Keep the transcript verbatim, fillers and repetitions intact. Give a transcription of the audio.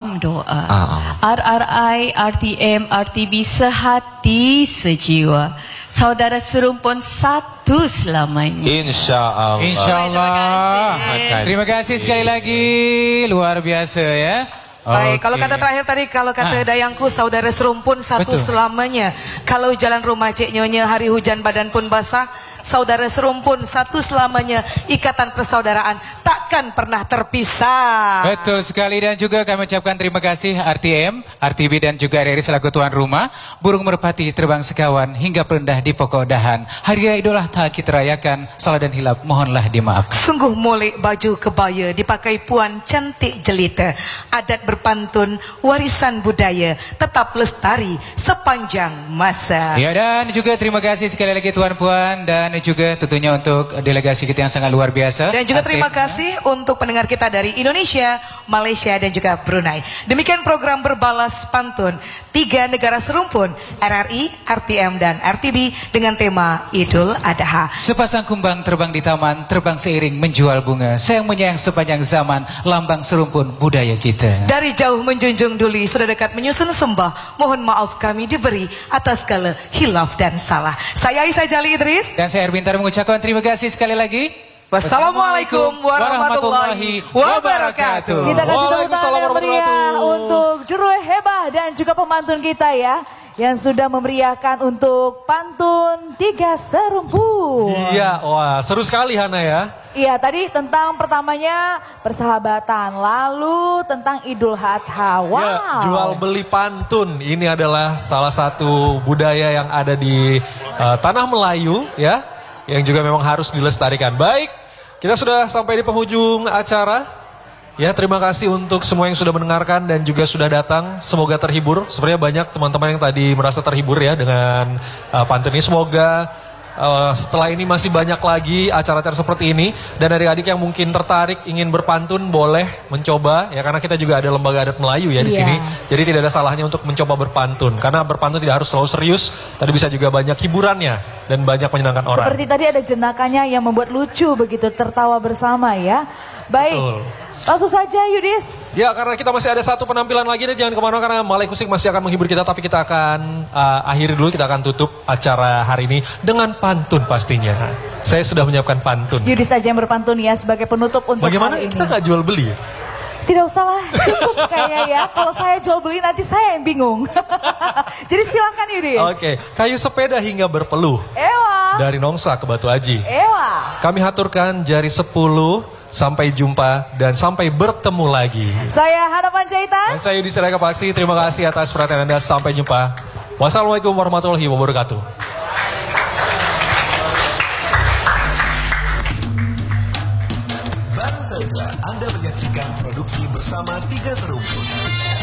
salam doa. Ah. R R I, R T M, R T B sehati sejiwa. Saudara serumpun satu selamanya. Insya Allah. Insya Allah. Terima kasih. Terima kasih sekali lagi, luar biasa ya. Baik, Oke. kalau kata terakhir tadi, kalau kata Ah. dayangku, saudara serumpun satu Betul. selamanya. Kalau jalan rumah Cik Nyonya, hari hujan badan pun basah, saudara serumpun satu selamanya. Ikatan persaudaraan takkan pernah terpisah. Betul sekali, dan juga kami ucapkan terima kasih R T M, R T B dan juga R R I selaku tuan rumah. Burung merpati terbang sekawan hingga perendah di pokok dahan. Hari Raya Idul Adha kita rayakan, salah dan hilap mohonlah dimaafkan. Sungguh molek baju kebaya dipakai puan cantik jelita. Adat berpantun, warisan budaya tetap lestari sepanjang masa. Ya, dan juga terima kasih sekali lagi tuan puan, dan juga tentunya untuk delegasi kita yang sangat luar biasa. Dan juga terima Aktif. kasih untuk pendengar kita dari Indonesia, Malaysia dan juga Brunei. Demikian program Berbalas Pantun, tiga negara serumpun, R R I, R T M dan R T B dengan tema Idul Adha. Sepasang kumbang terbang di taman, terbang seiring menjual bunga. Sayang menyayang sepanjang zaman, lambang serumpun budaya kita. Dari jauh menjunjung duli, sudah dekat menyusun sembah. Mohon maaf kami diberi atas segala hilaf dan salah. Saya Aisyah Jali Idris. Dan saya Erwin Tar mengucapkan terima kasih sekali lagi. Wassalamualaikum warahmatullahi wabarakatuh. Kita kasih tepuk tangan yang meriah wabarakatuh. untuk juru hebah dan juga pemantun kita ya, yang sudah memeriahkan untuk pantun tiga serumpun. Iya, wah seru sekali Hana ya. Iya, tadi tentang pertamanya persahabatan, lalu tentang Idul Adha. Wow. Ya, jual beli pantun ini adalah salah satu budaya yang ada di uh, tanah Melayu ya, yang juga memang harus dilestarikan. Baik, kita sudah sampai di penghujung acara. Ya, terima kasih untuk semua yang sudah mendengarkan dan juga sudah datang. Semoga terhibur. Sebenarnya banyak teman-teman yang tadi merasa terhibur ya dengan uh, pantun ini. Semoga Uh, setelah ini masih banyak lagi acara-acara seperti ini, dan adik-adik yang mungkin tertarik ingin berpantun boleh mencoba ya, karena kita juga ada lembaga adat Melayu ya di Iya. sini. Jadi tidak ada salahnya untuk mencoba berpantun, karena berpantun tidak harus selalu serius, tapi bisa juga banyak hiburannya dan banyak menyenangkan orang. Seperti tadi ada jenakanya yang membuat lucu begitu, tertawa bersama ya. Baik. Betul. Langsung saja Yudis. Ya, karena kita masih ada satu penampilan lagi nih, jangan kemana-mana karena Malay Kusik masih akan menghibur kita, tapi kita akan uh, akhiri dulu, kita akan tutup acara hari ini dengan pantun pastinya. Saya sudah menyiapkan pantun. Yudis saja yang berpantun ya sebagai penutup untuk Bagaimana hari ini. kita nggak jual beli ya? Tidak usah lah, cukup kayaknya ya. Kalau saya jual beli nanti saya yang bingung. Jadi silakan Yudis. Oke, kayu sepeda hingga berpeluh. Ewa. Dari Nongsa ke Batu Aji. Ewa. Kami haturkan jari sepuluh, sampai jumpa dan sampai bertemu lagi. Saya Hana Panjaitan. Dan saya Yudhistira Paksi, terima kasih atas perhatian Anda, sampai jumpa. Wassalamualaikum warahmatullahi wabarakatuh. Baru saja Anda menyaksikan produksi bersama Tiga Serumpun.